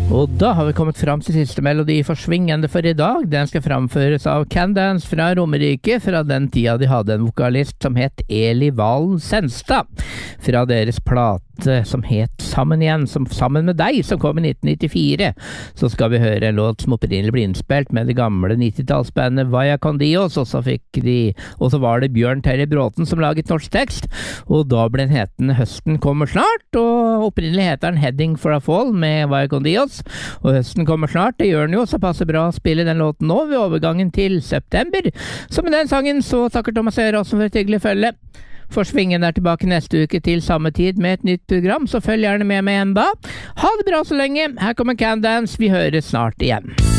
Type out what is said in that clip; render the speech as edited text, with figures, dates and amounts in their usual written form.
Og da har vi kommet fram til siste melodi for Svingende for i dag. Den skal framføres av Candance fra Romerike, fra den tida de hadde en vokalist som het Eli Valen Senstad, fra deres plate som het Sammen igjen, som Sammen med deg, som kom i 1994. Så skal vi høre en låt som opprinnelig ble innspilt med det gamle 90-tallsbandet Vaya con Dios, og så var det Bjørn Terje Bråten som laget norsk tekst, og da ble den hetende Høsten kommer snart, og opprinnelig heter den Heading for a Fall med Vaya con Dios, og høsten kommer snart, det gjør den jo, så passer bra å spille den låten nå ved overgangen til september. Så med den sangen så takker Thomas Øyråsen for et hyggelig følge. For Svingen er tilbake neste uke til samme tid med et nytt program, så følg gjerne med meg igjen da. Ha det bra så lenge, her kommer Candance, vi høres snart igjen.